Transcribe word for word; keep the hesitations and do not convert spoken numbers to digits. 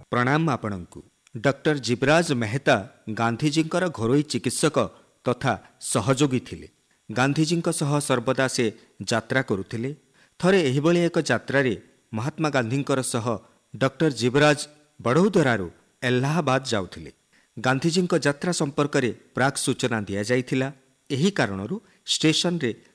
प्रणाम आपणଙ୍କୁ। डॉक्टर जीवराज मेहता गांधीजींकर घरोई चिकित्सक तथा सहयोगी थिले। गांधीजींक सह सर्वदा से यात्रा करुथिले। थरे एहिभଳି एक यात्रा रे महात्मा गांधींकर सह डॉक्टर जीवराज बड़ौदरारू एलाहाबाद जाउथिले। गांधीजींक यात्रा संपर्क रे प्राक सूचना दिया जाइथिला। एही कारणरू स्टेशन रे